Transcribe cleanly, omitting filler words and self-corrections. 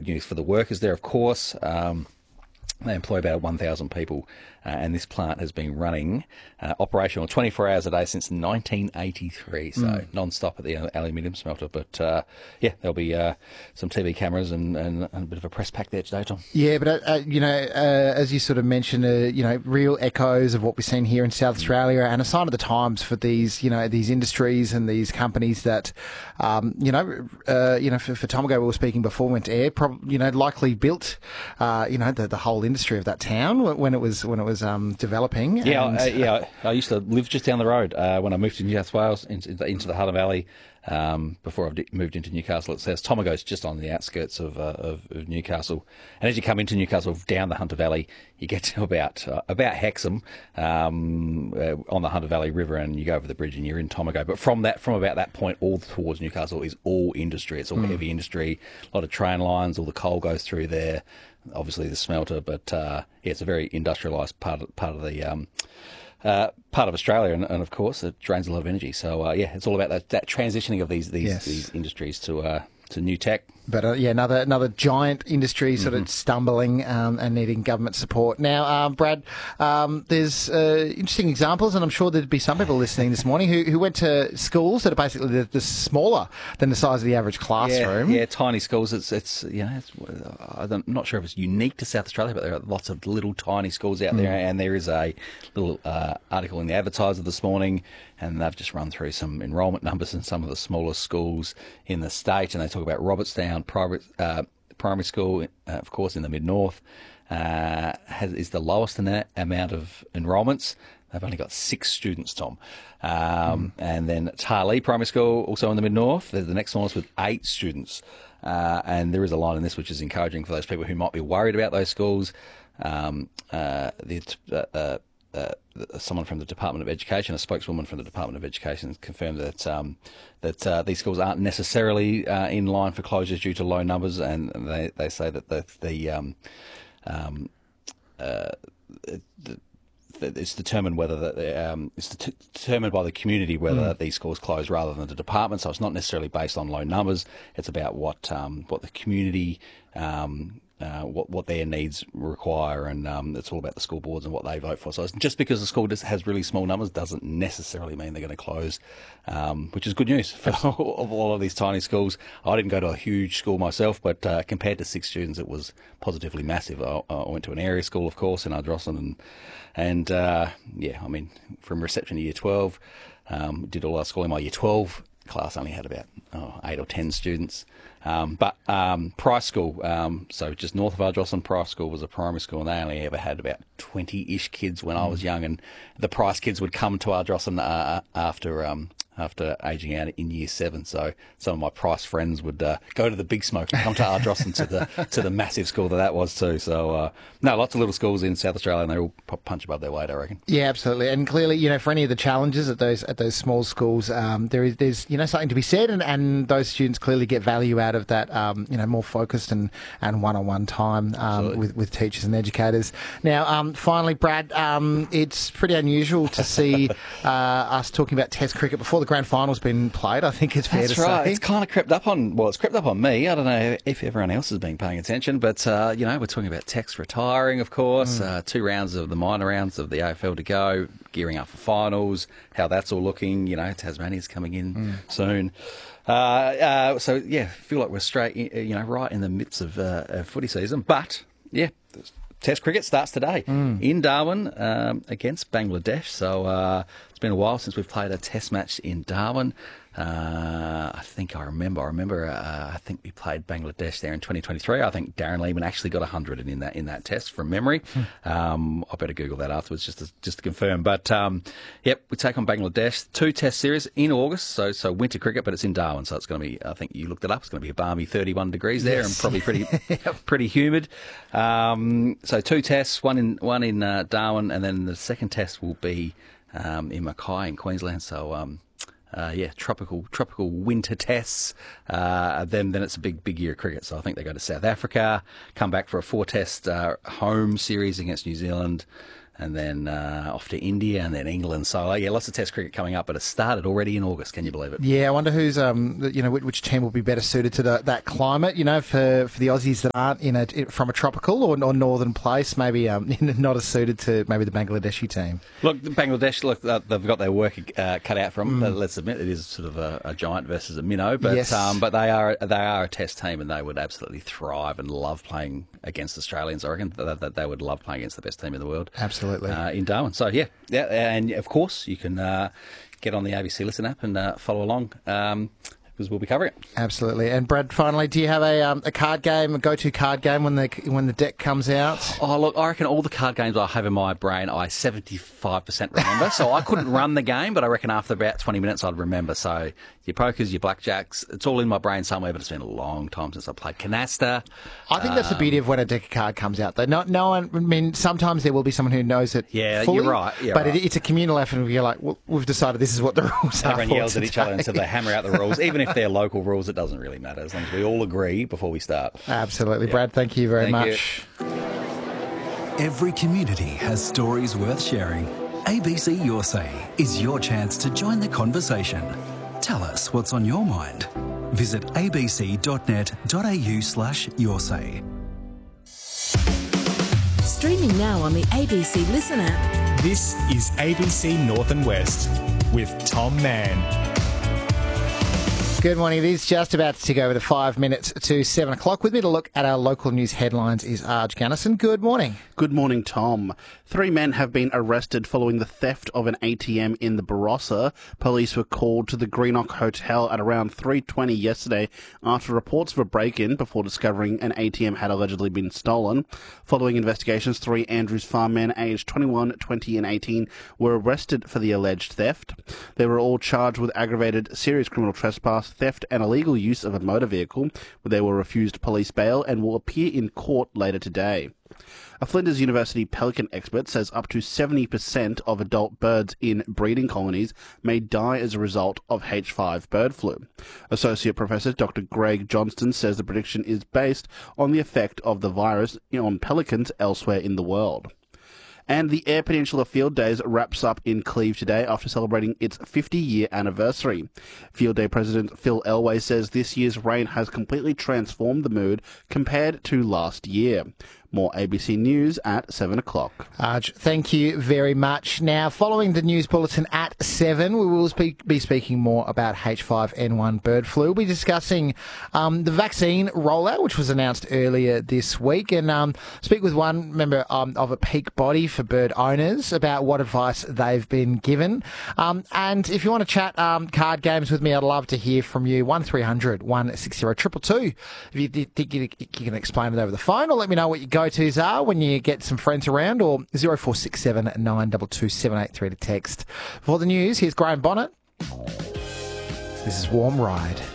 good news for the workers there, of course. They employ about 1,000 people, and this plant has been running operational 24 hours a day since 1983, so non-stop at the aluminium smelter. But there'll be some TV cameras and a bit of a press pack there today, Tom. Yeah, but as you sort of mentioned, real echoes of what we've seen here in South Australia, and a sign of the times for these industries and these companies that, for Tomago, we were speaking before went to air, likely built, the whole industry of that town when it was developing. I used to live just down the road when I moved to New South Wales into the Hunter Valley. Before I moved into Newcastle, it says Tomago's just on the outskirts of Newcastle, and as you come into Newcastle down the Hunter Valley, you get to about Hexham on the Hunter Valley River, and you go over the bridge and you're in Tomago. But from about that point all towards Newcastle is all industry. It's all heavy industry, a lot of train lines, all the coal goes through there. Obviously the smelter, but it's a very industrialised part of Australia, and of course it drains a lot of energy. So it's all about that transitioning of these industries to new tech. But another giant industry sort of stumbling and needing government support. Now, Brad, there's interesting examples, and I'm sure there'd be some people listening this morning who went to schools that are basically the smaller than the size of the average classroom. Yeah, tiny schools. I'm not sure if it's unique to South Australia, but there are lots of little tiny schools out there, and there is a little article in the Advertiser this morning, and they've just run through some enrolment numbers in some of the smallest schools in the state, and they talk about Robertstown Primary School, of course, in the mid-north, is the lowest in that amount of enrolments. They've only got 6 students, Tom. And then Tarlee Primary School, also in the mid-north, they're the next smallest with 8 students. And there is a line in this which is encouraging for those people who might be worried about those schools. Someone from the Department of Education, a spokeswoman from the Department of Education, confirmed that these schools aren't necessarily in line for closures due to low numbers, and they say that it's determined determined by the community whether these schools close rather than the department. So it's not necessarily based on low numbers. It's about what the community. What their needs require, and it's all about the school boards and what they vote for. So just because the school just has really small numbers doesn't necessarily mean they're going to close, which is good news for all of these tiny schools. I didn't go to a huge school myself, but compared to 6 students, it was positively massive. I went to an area school, of course, in Ardrossan, and from reception to year 12, did all our schooling. My year 12 class only had about 8 or 10 students. But Price School, so just north of Ardrossan, Price School was a primary school, and they only ever had about 20-ish kids when I was young, and the Price kids would come to Ardrossan after aging out in year 7. So some of my Price friends would go to the big smoke and come to Ardrossan to the massive school that was too. So lots of little schools in South Australia, and they all punch above their weight, I reckon. Yeah, absolutely. And clearly, for any of the challenges at those small schools, there's something to be said, and those students clearly get value out of that, more focused and one-on-one time with teachers and educators. Now, finally, Brad, it's pretty unusual to see us talking about Test cricket before the grand final's been played. I think it's fair to say. It's kind of crept up on me. I don't know if everyone else has been paying attention, but we're talking about Tex retiring, of course. 2 rounds of the minor rounds of the AFL to go, gearing up for finals. How that's all looking. Tasmania's coming in soon. Feel like we're straight, right in the midst of footy season. But Test cricket starts today in Darwin against Bangladesh. So it's been a while since we've played a Test match in Darwin. I think I remember. I think we played Bangladesh there in 2023. I think Darren Lehman actually got 100 in that test from memory. I better Google that afterwards just to confirm. But we take on Bangladesh. 2 Test series in August. So winter cricket, but it's in Darwin. So it's going to be. I think you looked it up. It's going to be a balmy 31 degrees there, and probably pretty humid. So 2 tests, one in Darwin, and then the second test will be in Mackay in Queensland. So. Tropical winter tests. Then it's a big year of cricket. So I think they go to South Africa, come back for a 4-test home series against New Zealand, and then off to India, and then England. So yeah, lots of Test cricket coming up, but it started already in August. Can you believe it? Yeah, I wonder who's which team will be better suited to that climate. For the Aussies that aren't from a tropical or northern place, maybe not as suited to maybe the Bangladeshi team. Look, Bangladesh, they've got their work cut out from them. Let's admit it is sort of a giant versus a minnow, but Yes. but they are a Test team, and they would absolutely thrive and love playing against Australians. I reckon that they would love playing against the best team in the world. Absolutely. In Darwin. So yeah, and of course you can get on the ABC Listen app and follow along because we'll be covering it. Absolutely. And Brad, finally, do you have a card game, a go-to card game when the deck comes out? Oh, look, I reckon all the card games I have in my brain, I 75% remember. So I couldn't run the game, but I reckon after about 20 minutes I'd remember. So your pokers, your blackjacks, it's all in my brain somewhere, but it's been a long time since I played canasta. I think that's the beauty of when a deck of card comes out. Though no one, I mean, sometimes there will be someone who knows it fully, you're right. But it's a communal effort, and you're like, well, we've decided this is what the rules are. Everyone for yells at today. each other until they hammer out the rules. Even if they're local rules, it doesn't really matter as long as we all agree before we start. Absolutely. Brad, thank you very Thank much. Every community has stories worth sharing. ABC Your Say is your chance to join the conversation. Tell us what's on your mind. Visit abc.net.au/yoursay. Streaming now on the ABC Listen app. This is ABC North and West with Tom Mann. Good morning. It is just about to tick over to 5 minutes to 7 o'clock. With me to look at our local news headlines is Arj Gunnison. Good morning. Good morning, Tom. 3 men have been arrested following the theft of an ATM in the Barossa. Police were called to the Greenock Hotel at around 3:20 yesterday after reports of a break-in before discovering an ATM had allegedly been stolen. Following investigations, 3 Andrews Farm men aged 21, 20 and 18 were arrested for the alleged theft. They were all charged with aggravated serious criminal trespass, theft and illegal use of a motor vehicle. They were refused police bail and will appear in court later today. A Flinders University pelican expert says up to 70% of adult birds in breeding colonies may die as a result of H5 bird flu. Associate Professor Dr. Greg Johnston says the prediction is based on the effect of the virus on pelicans elsewhere in the world. And the Eyre Peninsula Field Days wraps up in Cleve today after celebrating its 50-year anniversary. Field Day President Phil Elway says this year's rain has completely transformed the mood compared to last year. More ABC News at 7 o'clock. Arj, thank you very much. Now, following the news bulletin at 7, we will be speaking more about H5N1 bird flu. We'll be discussing the vaccine rollout, which was announced earlier this week, and speak with one member of a peak body for bird owners about what advice they've been given. And if you want to chat card games with me, I'd love to hear from you. 1300 160 222. If you think you can explain it over the phone, or let me know what your go-tos are when you get some friends around, or 0467 922 783 to text. For the news, here's Graham Bonnet. This is Warm Ride.